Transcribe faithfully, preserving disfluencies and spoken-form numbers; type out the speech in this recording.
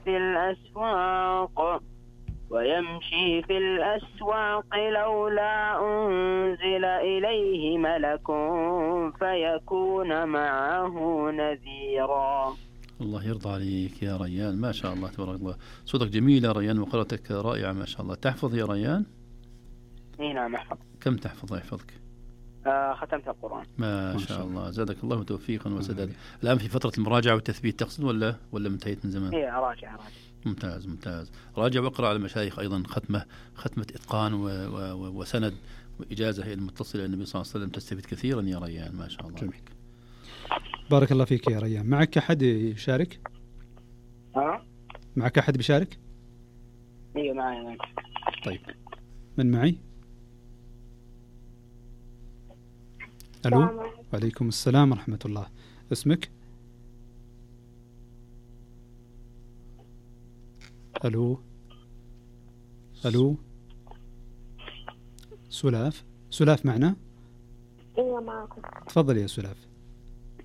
في الأسواق ويمشي في الأسواق لولا أنزل إليه ملك فيكون معه نذيرا. الله يرضى عليك يا ريان، ما شاء الله تبارك الله، صوتك جميل يا ريان وقراءتك رائعة ما شاء الله. تحفظ يا ريان؟ اي نعم أحفظ. كم تحفظ يحفظك؟ آه ختمت القرآن. ما شاء الله، زادك الله توفيقا وسدادا. الآن في فترة المراجعة والتثبيت تقصد ولا ولا انتهيت من زمان؟ اي راجع راجع. ممتاز ممتاز. راجع واقرأ على المشايخ أيضا ختمة ختمة إتقان و و وسند وإجازة هي المتصلة النبي صلى الله عليه وسلم، تستفيد كثيرا يا ريان ما شاء الله. جميل. بارك الله فيك يا ريان. معك أحد يشارك؟ ها؟ معك أحد بيشارك؟ ايوه معي. طيب من معي؟ ألو. وعليكم السلام ورحمة الله. اسمك؟ ألو ألو سلاف. سلاف معنا؟ ايوه معكم. تفضل يا سلاف.